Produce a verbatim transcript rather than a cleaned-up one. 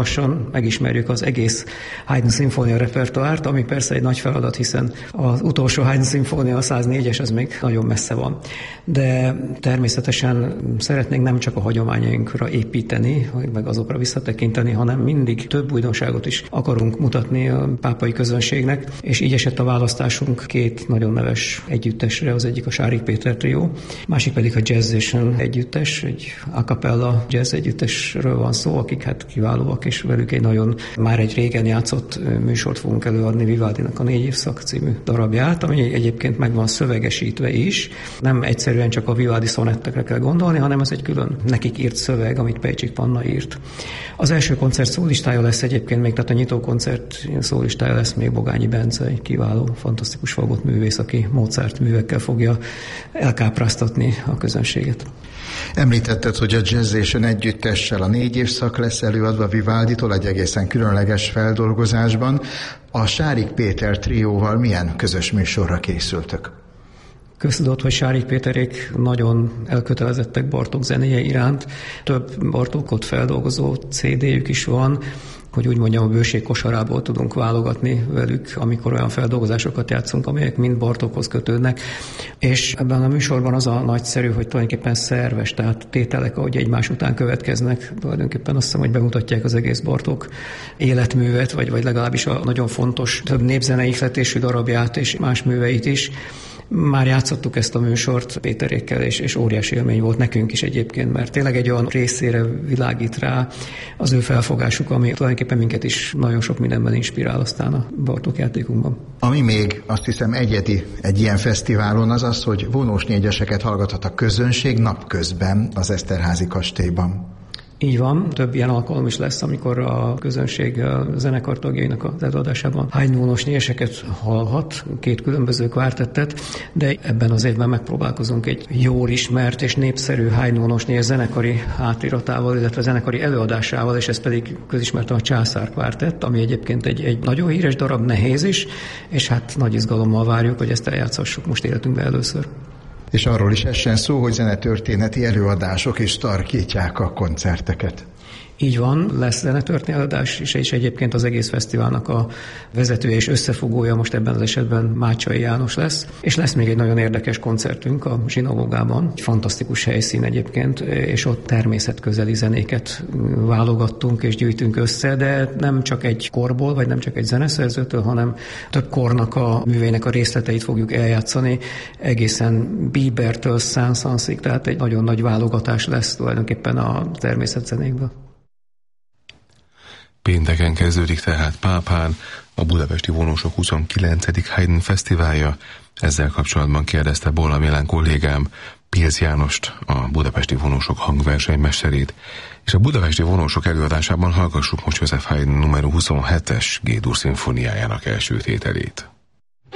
lassan megismerjük az egész Haydn szimfónia repertoárt, ami persze egy nagy feladat, hiszen az utolsó Haydn szimfónia, a száznégyes, ez még nagyon messze van. De természetesen szeretnénk nem csak a hagyományainkra építeni, meg azokra visszatekinteni, hanem mindig több újdonságot is akarunk mutatni a pápai közönségnek, és így esett a választásunk két nagyon neves együttesre, az egyik a Sárik Péter trió, másik pedig a Jazzation együttes, egy a cappella jazz együttesről van szó, akik hát kiválóak, és velük egy nagyon már egy régen játszott műsort fogunk előadni, Vivaldinak a Négy évszak című darabját, ami egyébként meg van szövegesítve is. Nem egyszerűen csak a Vivaldi szonettekre kell gondolni, hanem ez egy külön nekik írt szöveg, amit Pejcsik Panna írt. Az első koncert szólistája lesz egyébként még, tehát a nyitó koncert szólistája lesz még Bogányi Bence, egy kiváló, fantasztikus fagottművész, aki Mozart művekkel fogja elkápráztatni a közönséget. Említetted, hogy a Jazzation együttessel a Négy évszak lesz előadva Vivalditól egy egészen különleges feldolgozásban. A Sárik Péter trióval milyen közös műsorra készültök? Köztudott, hogy Sárik Péterék nagyon elkötelezettek Bartók zenéje iránt. Több Bartókot feldolgozó cé dé-jük is van, hogy úgy mondjam, a bőség kosarából tudunk válogatni velük, amikor olyan feldolgozásokat játszunk, amelyek mind Bartókhoz kötődnek. És ebben a műsorban az a nagyszerű, hogy tulajdonképpen szerves, tehát tételek, ahogy egymás után következnek, tulajdonképpen azt hiszem, hogy bemutatják az egész Bartók életművet, vagy, vagy legalábbis a nagyon fontos több népzenei ihletésű darabját és más műveit is. Már játszottuk ezt a műsort Péterékkel, és, és óriási élmény volt nekünk is egyébként, mert tényleg egy olyan részére világít rá az ő felfogásuk, ami tulajdonképpen minket is nagyon sok mindenben inspirál aztán a Bartók játékunkban. Ami még azt hiszem egyedi egy ilyen fesztiválon az az, hogy vonós négyeseket hallgathat a közönség napközben az Eszterházy kastélyban. Így van, több ilyen alkalom is lesz, amikor a közönség a zenekar tagjainak az előadásában Haydn vonós négyeseket hallhat, két különböző kvártettet, de ebben az évben megpróbálkozunk egy jól ismert és népszerű Haydn vonós négyes zenekari átiratával, illetve zenekari előadásával, és ez pedig közismerten a Császár kvártett, ami egyébként egy, egy nagyon híres darab, nehéz is, és hát nagy izgalommal várjuk, hogy ezt eljátszhassuk most életünkben először. És arról is essen szó, hogy zenetörténeti előadások is tarkítják a koncerteket. Így van, lesz zenetörténeti előadás, és egyébként az egész fesztiválnak a vezetője és összefogója most ebben az esetben Mácsai János lesz. És lesz még egy nagyon érdekes koncertünk a zsinagógában, egy fantasztikus helyszín egyébként, és ott természetközeli zenéket válogattunk és gyűjtünk össze, de nem csak egy korból, vagy nem csak egy zeneszerzőtől, hanem több kornak a művének a részleteit fogjuk eljátszani, egészen Biebertől Saint-Saënsig, tehát egy nagyon nagy válogatás lesz tulajdonképpen a természetzenékből. Pénteken kezdődik tehát Pápán a Budapesti Vonósok huszonkilencedik Haydn Fesztiválja. Ezzel kapcsolatban kérdezte Bolla Milán kollégám Pilz Jánost, a Budapesti Vonósok hangversenymesterét, és a Budapesti Vonósok előadásában hallgassuk most József Haydn numero huszonhetes G-dur szimfóniájának első tételét.